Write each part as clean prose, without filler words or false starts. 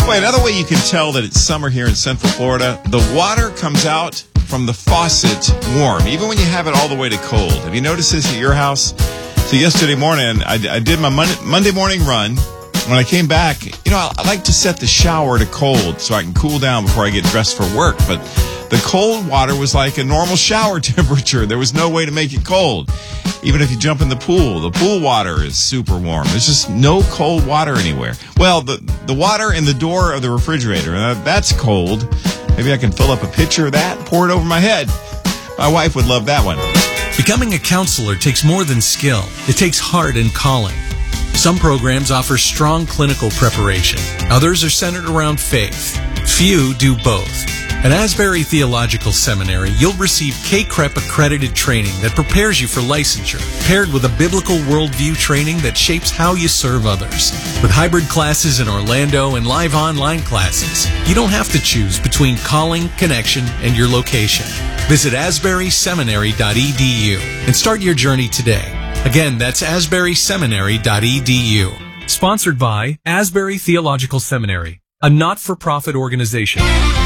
Wait, another way you can tell that it's summer here in Central Florida, the water comes out from the faucet warm, even when you have it all the way to cold. Have you noticed this at your house? So yesterday morning, I did my Monday morning run. When I came back, I like to set the shower to cold so I can cool down before I get dressed for work. But the cold water was like a normal shower temperature. There was no way to make it cold. Even if you jump in the pool water is super warm. There's just no cold water anywhere. Well, the water in the door of the refrigerator, that's cold. Maybe I can fill up a pitcher of that and pour it over my head. My wife would love that one. Becoming a counselor takes more than skill. It takes heart and calling. Some programs offer strong clinical preparation. Others are centered around faith. Few do both. At Asbury Theological Seminary, you'll receive K-CREP accredited training that prepares you for licensure, paired with a biblical worldview training that shapes how you serve others. With hybrid classes in Orlando and live online classes, you don't have to choose between calling, connection, and your location. Visit asburyseminary.edu and start your journey today. Again, that's asburyseminary.edu. Sponsored by Asbury Theological Seminary, a not-for-profit organization.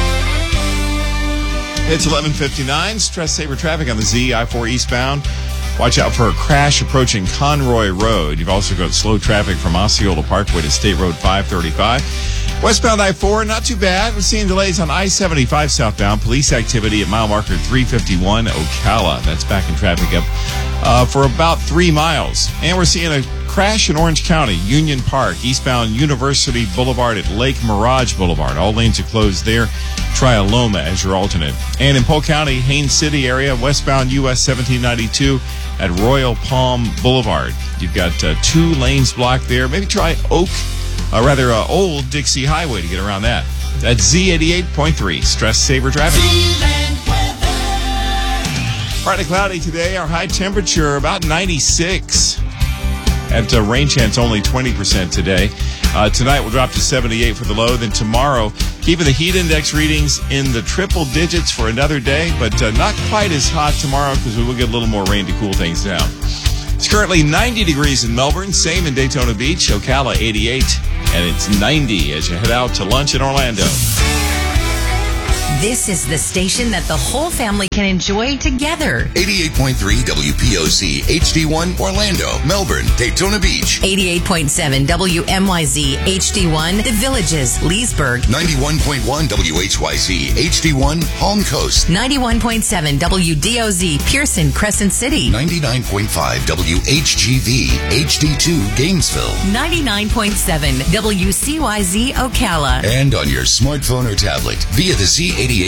It's 11:59. Stress saver traffic on the Z, I-4 eastbound. Watch out for a crash approaching Conroy Road. You've also got slow traffic from Osceola Parkway to State Road 535. Westbound I-4, not too bad. We're seeing delays on I-75 southbound. Police activity at mile marker 351 Ocala. That's backing traffic up for about 3 miles. And we're seeing a crash in Orange County, Union Park, eastbound University Boulevard at Lake Mirage Boulevard. All lanes are closed there. Try a Loma as your alternate. And in Polk County, Haines City area, westbound US 1792 at Royal Palm Boulevard. You've got 2 lanes blocked there. Maybe try Old Dixie Highway to get around that. That's Z88.3, stress saver traffic. Partly cloudy today. Our high temperature about 96. At rain chance only 20% today. Tonight we'll drop to 78 for the low. Then tomorrow, keeping the heat index readings in the triple digits for another day, but not quite as hot tomorrow because we will get a little more rain to cool things down. It's currently 90 degrees in Melbourne, same in Daytona Beach, Ocala 88, and it's 90 as you head out to lunch in Orlando. This is the station that the whole family can enjoy together. 88.3 WPOC HD1 Orlando, Melbourne, Daytona Beach. 88.7 WMYZ HD1 The Villages, Leesburg. 91.1 WHYZ HD1 Palm Coast. 91.7 WDOZ Pearson, Crescent City. 99.5 WHGV HD2 Gainesville. 99.7 WCYZ Ocala. And on your smartphone or tablet via the Z88